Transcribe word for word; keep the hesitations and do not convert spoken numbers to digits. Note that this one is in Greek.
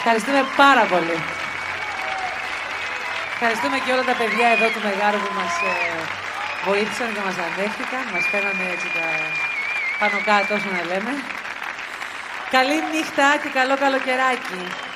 Ευχαριστούμε πάρα πολύ. Ευχαριστούμε και όλα τα παιδιά εδώ του Μεγάρου που μας ε, βοήθησαν και μας ανέχτηκαν. Μας φέρανε έτσι τα πάνω κάτω όσο να λέμε. Καλή νύχτα και καλό καλοκαιράκι.